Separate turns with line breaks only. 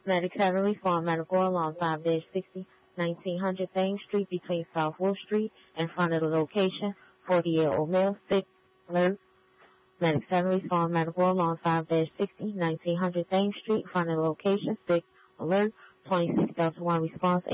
Medic 7 respond medical along 5-60, 1900 Thames Street between South Wolf Street in front of the location. 40-year-old male, sick, alert. Medic 7 respond medical along 5-60, 1900 Thames Street in front of the location. Sick, alert. 26 Delta 1 response.